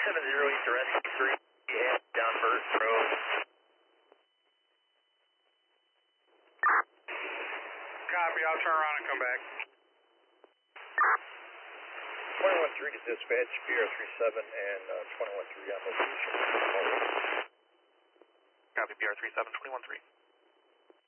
East to rescue 3, head down Burton Road. Copy, I'll turn around and come back. 21-3 to dispatch, BR37 and 21-3 on location. Copy, BR37, 21-3.